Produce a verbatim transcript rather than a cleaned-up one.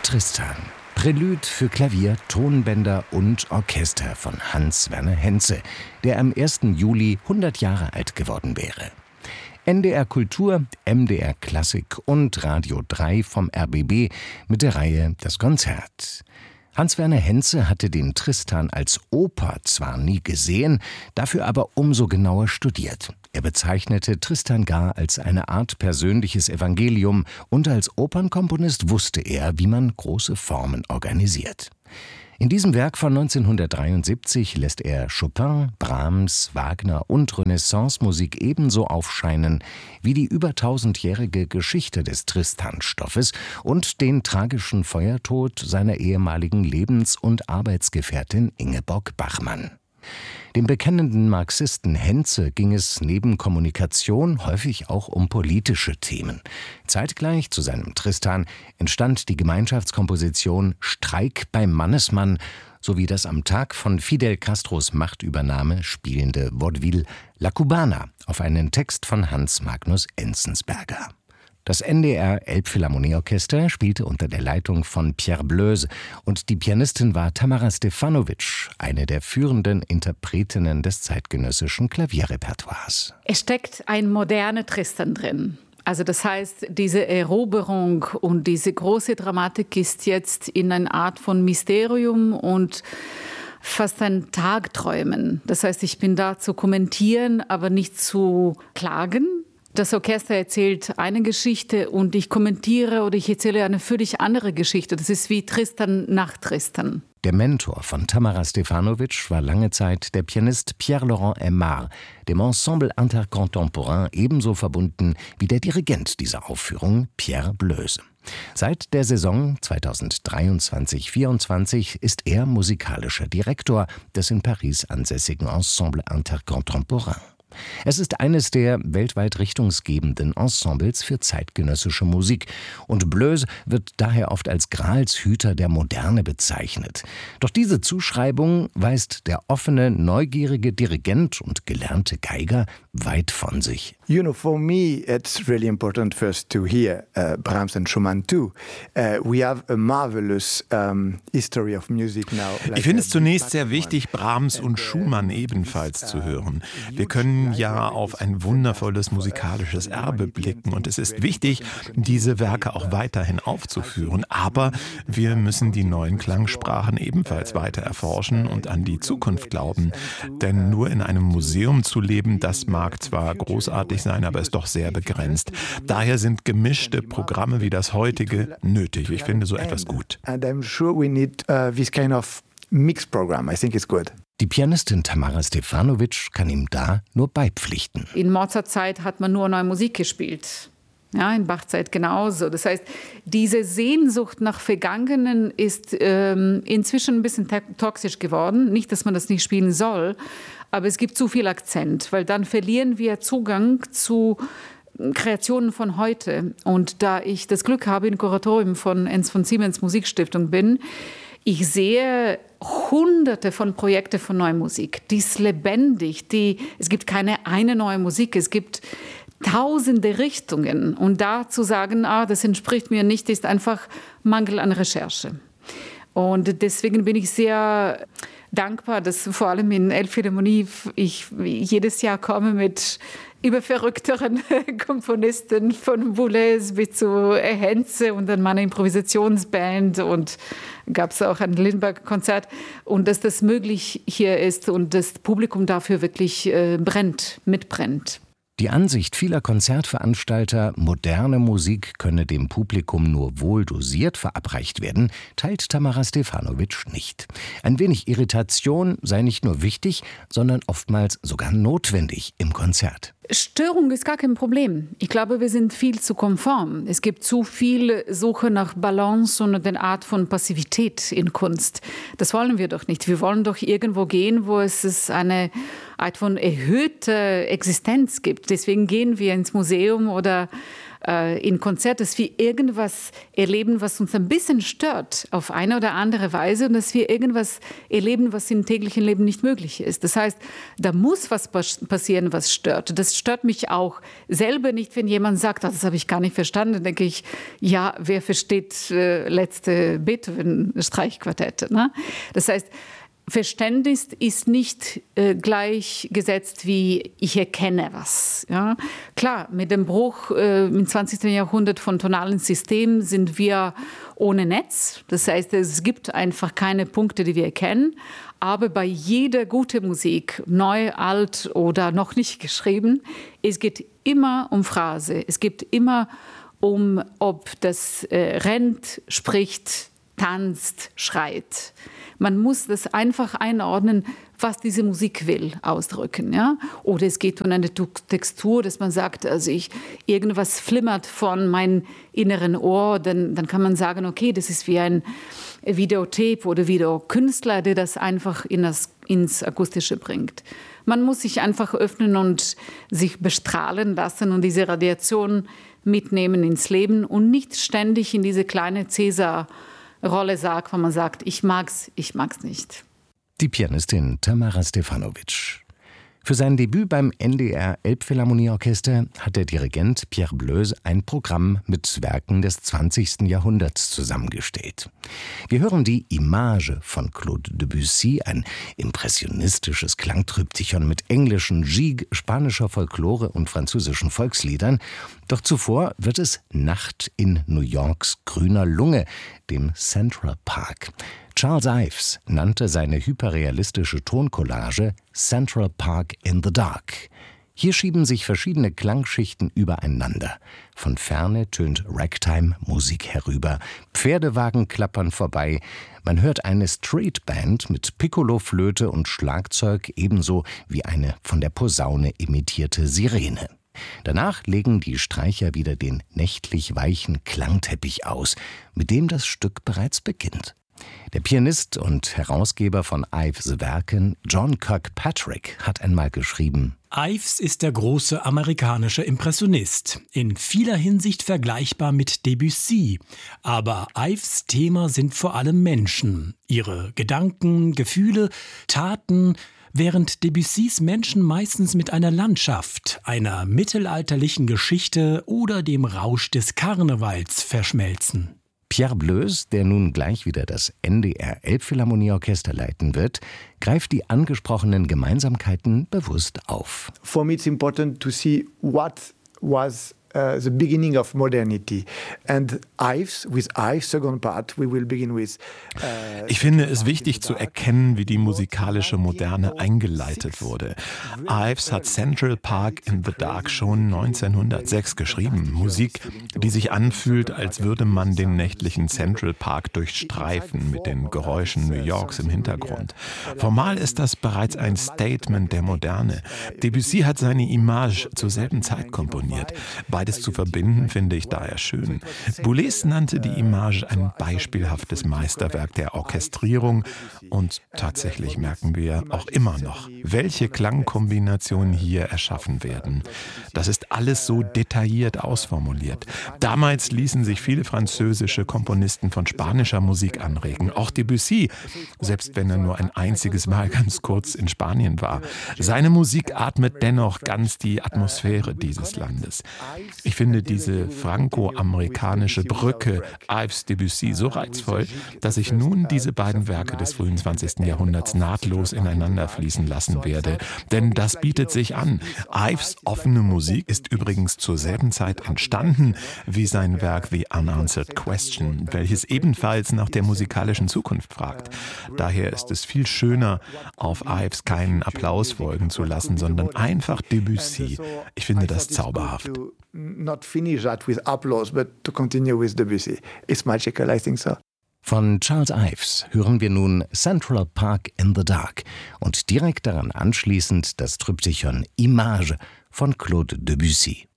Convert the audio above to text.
Tristan. Prälude für Klavier, Tonbänder und Orchester von Hans Werner Henze, der am ersten Juli hundert Jahre alt geworden wäre. N D R Kultur, M D R Klassik und Radio drei vom R B B mit der Reihe Das Konzert. Hans Werner Henze hatte den Tristan als Oper zwar nie gesehen, dafür aber umso genauer studiert. Er bezeichnete Tristan gar als eine Art persönliches Evangelium und als Opernkomponist wusste er, wie man große Formen organisiert. In diesem Werk von neunzehnhundertdreiundsiebzig lässt er Chopin, Brahms, Wagner und Renaissance-Musik ebenso aufscheinen wie die über tausendjährige Geschichte des Tristan-Stoffes und den tragischen Feuertod seiner ehemaligen Lebens- und Arbeitsgefährtin Ingeborg Bachmann. Dem bekennenden Marxisten Henze ging es neben Kommunikation häufig auch um politische Themen. Zeitgleich zu seinem Tristan entstand die Gemeinschaftskomposition Streik beim Mannesmann sowie das am Tag von Fidel Castros Machtübernahme spielende Vaudeville La Cubana auf einen Text von Hans Magnus Enzensberger. Das N D R Elbphilharmonieorchester spielte unter der Leitung von Pierre Bleuse und die Pianistin war Tamara Stefanovic, eine der führenden Interpretinnen des zeitgenössischen Klavierrepertoires. Es steckt ein moderner Tristan drin. Also das heißt, diese Eroberung und diese große Dramatik ist jetzt in eine Art von Mysterium und fast ein Tagträumen. Das heißt, ich bin da zu kommentieren, aber nicht zu klagen. Das Orchester erzählt eine Geschichte und ich kommentiere oder ich erzähle eine völlig andere Geschichte. Das ist wie Tristan nach Tristan. Der Mentor von Tamara Stefanovic war lange Zeit der Pianist Pierre-Laurent Aimard, dem Ensemble Intercontemporain ebenso verbunden wie der Dirigent dieser Aufführung, Pierre Bleuse. Seit der Saison zweitausenddreiundzwanzig vierundzwanzig ist er musikalischer Direktor des in Paris ansässigen Ensemble Intercontemporain. Es ist eines der weltweit richtungsgebenden Ensembles für zeitgenössische Musik und Bleuse wird daher oft als Gralshüter der Moderne bezeichnet. Doch diese Zuschreibung weist der offene, neugierige Dirigent und gelernte Geiger weit von sich. You know, for me, it's really important first to hear uh, Brahms and Schumann too. Uh, we have a marvelous um, history of music now. Like ich finde es zunächst sehr wichtig, Brahms und Schumann ebenfalls zu hören. Wir können ja auf ein wundervolles musikalisches Erbe blicken und es ist wichtig, diese Werke auch weiterhin aufzuführen. Aber wir müssen die neuen Klangsprachen ebenfalls weiter erforschen und an die Zukunft glauben. Denn nur in einem Museum zu leben, das mag zwar großartig sein, aber ist doch sehr begrenzt. Daher sind gemischte Programme wie das heutige nötig. Ich finde so etwas gut. And I'm sure we need uh, this kind of mixed program. I think it's good. Die Pianistin Tamara Stefanovic kann ihm da nur beipflichten. In Mozart-Zeit hat man nur neue Musik gespielt. Ja, in Bach-Zeit genauso. Das heißt, diese Sehnsucht nach Vergangenen ist ähm, inzwischen ein bisschen toxisch geworden. Nicht, dass man das nicht spielen soll, aber es gibt zu viel Akzent, weil dann verlieren wir Zugang zu Kreationen von heute. Und da ich das Glück habe, im Kuratorium von Ens von Siemens Musikstiftung bin, ich sehe hunderte von Projekten von neuer Musik. Die ist lebendig. Die, es gibt keine eine neue Musik. Es gibt tausende Richtungen. Und da zu sagen, ah, das entspricht mir nicht, ist einfach Mangel an Recherche. Und deswegen bin ich sehr dankbar, dass vor allem in Elbphilharmonie ich jedes Jahr komme mit überverrückteren Komponisten von Boulez bis zu Henze und dann meine Improvisationsband und gab es auch ein Lindbergh-Konzert und dass das möglich hier ist und das Publikum dafür wirklich äh, brennt, mitbrennt. Die Ansicht vieler Konzertveranstalter, moderne Musik könne dem Publikum nur wohl dosiert verabreicht werden, teilt Tamara Stefanovic nicht. Ein wenig Irritation sei nicht nur wichtig, sondern oftmals sogar notwendig im Konzert. Störung ist gar kein Problem. Ich glaube, wir sind viel zu konform. Es gibt zu viel Suche nach Balance und eine Art von Passivität in Kunst. Das wollen wir doch nicht. Wir wollen doch irgendwo gehen, wo es eine Art von erhöhter Existenz gibt. Deswegen gehen wir ins Museum oder äh, in Konzert, dass wir irgendwas erleben, was uns ein bisschen stört auf eine oder andere Weise und dass wir irgendwas erleben, was im täglichen Leben nicht möglich ist. Das heißt, da muss was passieren, was stört. Das stört mich auch selber nicht, wenn jemand sagt, das habe ich gar nicht verstanden. Dann denke ich, ja, wer versteht äh, letzte Beethoven-Streichquartette? Ne? Das heißt, Verständnis ist nicht äh, gleichgesetzt wie ich erkenne was. Ja? Klar, mit dem Bruch äh, im zwanzigsten Jahrhundert von tonalen Systemen sind wir ohne Netz. Das heißt, es gibt einfach keine Punkte, die wir erkennen. Aber bei jeder guten Musik, neu, alt oder noch nicht geschrieben, es geht immer um Phrase. Es geht immer um, ob das äh, rennt, spricht, tanzt, schreit. Man muss das einfach einordnen, was diese Musik will, ausdrücken. Ja? Oder es geht um eine Textur, dass man sagt, also ich, irgendwas flimmert von meinem inneren Ohr, dann, dann kann man sagen, okay, das ist wie ein Videotape oder Videokünstler, der das einfach in das, ins Akustische bringt. Man muss sich einfach öffnen und sich bestrahlen lassen und diese Radiation mitnehmen ins Leben und nicht ständig in diese kleine Cäsar Rolle sagt, wenn man sagt, ich mag's, ich mag's nicht. Die Pianistin Tamara Stefanovic. Für sein Debüt beim N D R Elbphilharmonieorchester hat der Dirigent Pierre Bleuse ein Programm mit Werken des zwanzigsten Jahrhunderts zusammengestellt. Wir hören die Image von Claude Debussy, ein impressionistisches Klangtriptychon mit englischen Gigue, spanischer Folklore und französischen Volksliedern. Doch zuvor wird es Nacht in New Yorks grüner Lunge, dem Central Park. Charles Ives nannte seine hyperrealistische Toncollage Central Park in the Dark. Hier schieben sich verschiedene Klangschichten übereinander. Von ferne tönt Ragtime-Musik herüber, Pferdewagen klappern vorbei, man hört eine Streetband mit Piccolo-Flöte und Schlagzeug ebenso wie eine von der Posaune imitierte Sirene. Danach legen die Streicher wieder den nächtlich weichen Klangteppich aus, mit dem das Stück bereits beginnt. Der Pianist und Herausgeber von Ives Werken, John Kirkpatrick, hat einmal geschrieben: Ives ist der große amerikanische Impressionist, in vieler Hinsicht vergleichbar mit Debussy. Aber Ives Thema sind vor allem Menschen, ihre Gedanken, Gefühle, Taten, während Debussys Menschen meistens mit einer Landschaft, einer mittelalterlichen Geschichte oder dem Rausch des Karnevals verschmelzen. Pierre Bleuse, der nun gleich wieder das N D R Elbphilharmonieorchester leiten wird, greift die angesprochenen Gemeinsamkeiten bewusst auf. For me it's important to see what was Uh, the beginning of modernity. And Ives, with Ives, second part, we will begin with. Uh, ich finde es wichtig zu erkennen, wie die musikalische Moderne eingeleitet wurde. Ives hat Central Park in the Dark schon neunzehnhundertsechs geschrieben. Musik, die sich anfühlt, als würde man den nächtlichen Central Park durchstreifen mit den Geräuschen New Yorks im Hintergrund. Formal ist das bereits ein Statement der Moderne. Debussy hat seine Image zur selben Zeit komponiert. Beides zu verbinden, finde ich daher schön. Boulez nannte die Image ein beispielhaftes Meisterwerk der Orchestrierung und tatsächlich merken wir auch immer noch, welche Klangkombinationen hier erschaffen werden. Das ist alles so detailliert ausformuliert. Damals ließen sich viele französische Komponisten von spanischer Musik anregen, auch Debussy, selbst wenn er nur ein einziges Mal ganz kurz in Spanien war. Seine Musik atmet dennoch ganz die Atmosphäre dieses Landes. Ich finde diese franco-amerikanische Brücke Ives Debussy so reizvoll, dass ich nun diese beiden Werke des frühen zwanzigsten Jahrhunderts nahtlos ineinander fließen lassen werde. Denn das bietet sich an. Ives offene Musik ist übrigens zur selben Zeit entstanden wie sein Werk The Unanswered Question, welches ebenfalls nach der musikalischen Zukunft fragt. Daher ist es viel schöner, auf Ives keinen Applaus folgen zu lassen, sondern einfach Debussy. Ich finde das zauberhaft. Not finish that with applause, but to continue with Debussy. It's magical, I think so. Von Charles Ives hören wir nun Central Park in the Dark und direkt daran anschließend das Triptychon Image von Claude Debussy.